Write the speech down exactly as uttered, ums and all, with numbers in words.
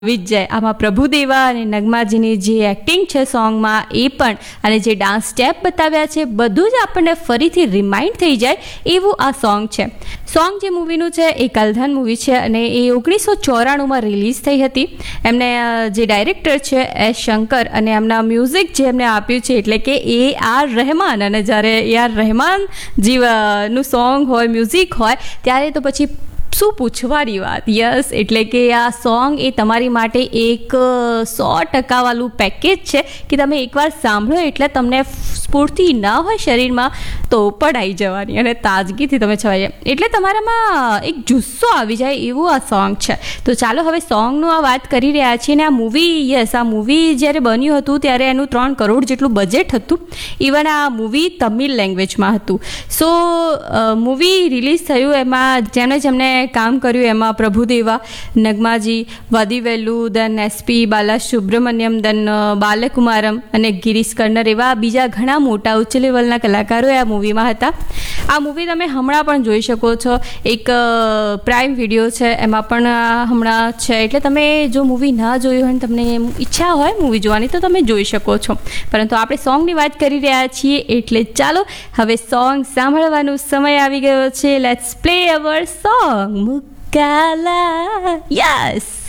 આવી જ જાય આમાં પ્રભુદેવા અને નગમાજીની જે એક્ટિંગ છે સોંગમાં એ પણ અને જે ડાન્સ સ્ટેપ બતાવ્યા છે બધું જ આપણને ફરીથી રિમાઇન્ડ થઈ જાય એવું આ સોંગ છે. સોંગ જે મૂવીનું છે એ કલધન મૂવી છે અને એ ઓગણીસો ચોરાણુંમાં રિલીઝ થઈ હતી. એમને જે ડાયરેક્ટર છે એસ શંકર અને એમના મ્યુઝિક જે એમને આપ્યું છે એટલે કે એ આર રહેમાન. અને જ્યારે એ આર રહેમાન જીવનું સોંગ હોય મ્યુઝિક હોય ત્યારે તો પછી શું પૂછવાની વાત. યસ, એટલે કે આ સોંગ એ તમારી માટે એક સો ટકાવાળું પેકેજ છે કે તમે એકવાર સાંભળો એટલે તમને સ્ફૂર્તિ ના હોય શરીરમાં તો પણ આવી જવાની અને તાજગીથી તમે છવાઈ જાય એટલે તમારામાં એક જુસ્સો આવી જાય એવું આ સોંગ છે. તો ચાલો હવે સોંગનું આ વાત કરી રહ્યા છીએ ને આ મૂવી યસ આ મૂવી જ્યારે બન્યું હતું ત્યારે એનું ત્રણ કરોડ જેટલું બજેટ હતું. ઇવન આ મૂવી તમિલ લેંગ્વેજમાં હતું. સો મૂવી રિલીઝ થયું એમાં જેણે જેમને કામ કર્યું એમાં પ્રભુદેવા, નગમાજી, વદિવેલુ, દેન એસપી બાલાસુબ્રમણ્યમ, દેન બાલકુમારમ અને ગિરીશ કર્નર એવા બીજા ઘણા મોટા ઉચ્ચ લેવલના કલાકારો આ મૂવીમાં હતા. આ મૂવી તમે હમણાં પણ જોઈ શકો છો. એક પ્રાઇમ વિડીયો છે એમાં પણ હમણાં છે એટલે તમે જો મૂવી ના જોયું હોય ને તમને ઈચ્છા હોય મૂવી જોવાની તો તમે જોઈ શકો છો. પરંતુ આપણે સોંગની વાત કરી રહ્યા છીએ એટલે ચાલો હવે સોંગ સાંભળવાનો સમય આવી ગયો છે. Let's play hour song મુકાલા. Yes.